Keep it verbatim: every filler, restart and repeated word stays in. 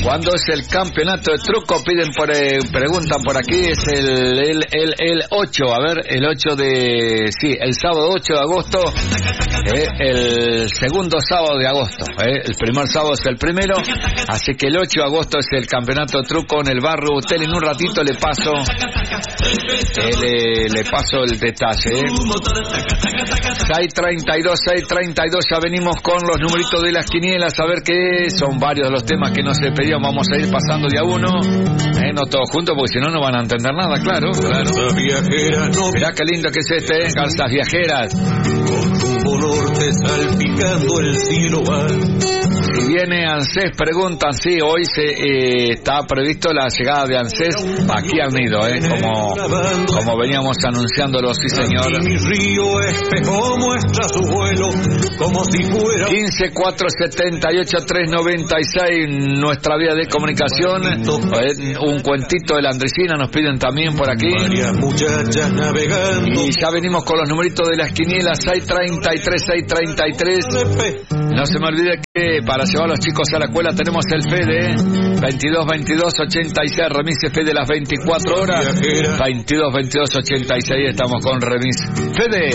¿Cuándo es el campeonato de truco? Piden por, eh, preguntan por aquí, es el, el, el, el ocho, a ver, el ocho de, sí, el sábado ocho de agosto, eh, el segundo sábado de agosto, eh, el primer sábado es el primero, así que el ocho de agosto es el campeonato de truco en el barrio Hotel. En un ratito le paso, eh, le, le paso el detalle, eh. seis treinta y dos, seis treinta y dos, ya venimos con los numeritos de las quinielas, a ver qué son varios de los temas que nos pedían, vamos a ir pasando de a uno, eh, no todos juntos porque si no no van a entender nada, claro, claro. Mirá qué lindo que es este, eh, calzas viajeras. Con rumbo norte salpicando el cielo van. Si viene ANSES, preguntan, sí, hoy se eh, está previsto la llegada de ANSES aquí al nido, eh, como, como veníamos anunciándolo, sí señor. Mi río espejo muestra su vuelo como si fuera quince cuatro setenta y ocho tres noventa y seis, nuestra vía de comunicación. Eh, un cuentito de la Andresina nos piden también por aquí. muchachas navegando. Y ya venimos con los numeritos de las quinielas, seis treinta y tres, seis treinta y tres. No se me olvide que para llevar a los chicos a la escuela tenemos el Fede, veintidós veintidós ochenta y seis, remis Fede las veinticuatro horas, veintidós veintidós ochenta y seis, estamos con remis Fede.